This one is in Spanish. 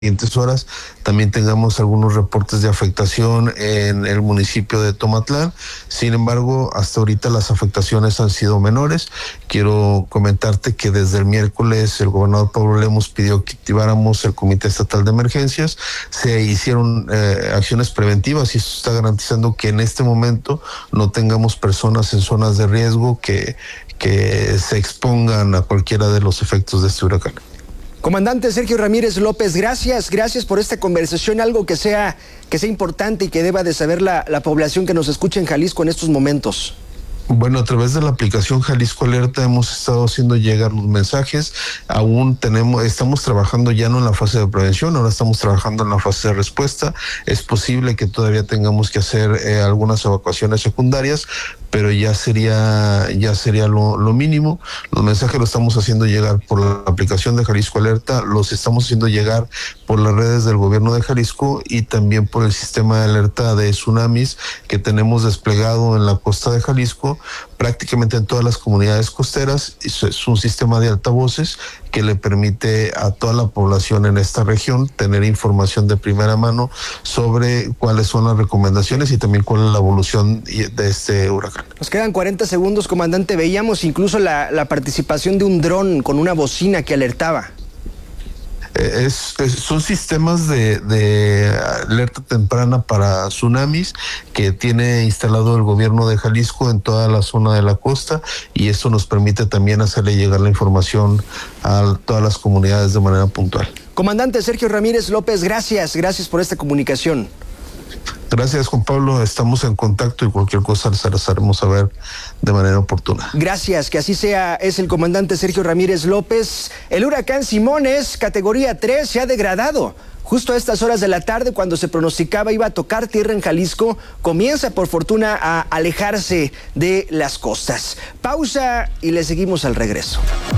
siguientes horas también tengamos algunos reportes de afectación en el municipio de Tomatlán. Sin embargo, hasta ahorita las afectaciones han sido menores. Quiero comentarte que desde el miércoles el gobernador Pablo Lemus pidió que activáramos el Comité Estatal de Emergencias. Se hicieron acciones preventivas y eso está garantizando que en este momento no tengamos personas en zonas de riesgo que se expongan a cualquiera de los efectos de este huracán. Comandante Sergio Ramírez López, gracias por esta conversación, algo que sea importante y que deba de saber la población que nos escucha en Jalisco en estos momentos. Bueno, a través de la aplicación Jalisco Alerta hemos estado haciendo llegar los mensajes. Estamos trabajando ya no en la fase de prevención, ahora estamos trabajando en la fase de respuesta. Es posible que todavía tengamos que hacer algunas evacuaciones secundarias, pero ya sería lo mínimo. Los mensajes los estamos haciendo llegar por la aplicación de Jalisco Alerta, los estamos haciendo llegar por las redes del gobierno de Jalisco y también por el sistema de alerta de tsunamis que tenemos desplegado en la costa de Jalisco, prácticamente en todas las comunidades costeras. Es un sistema de altavoces que le permite a toda la población en esta región tener información de primera mano sobre cuáles son las recomendaciones y también cuál es la evolución de este huracán. Nos quedan 40 segundos, comandante. Veíamos incluso la participación de un dron con una bocina que alertaba. Son sistemas de alerta temprana para tsunamis que tiene instalado el gobierno de Jalisco en toda la zona de la costa, y eso nos permite también hacerle llegar la información a todas las comunidades de manera puntual. Comandante Sergio Ramírez López, gracias por esta comunicación. Gracias, Juan Pablo. Estamos en contacto y cualquier cosa las haremos saber de manera oportuna. Gracias, que así sea. Es el comandante Sergio Ramírez López. El huracán Simones, categoría 3, se ha degradado. Justo a estas horas de la tarde, cuando se pronosticaba iba a tocar tierra en Jalisco, comienza por fortuna a alejarse de las costas. Pausa y le seguimos al regreso.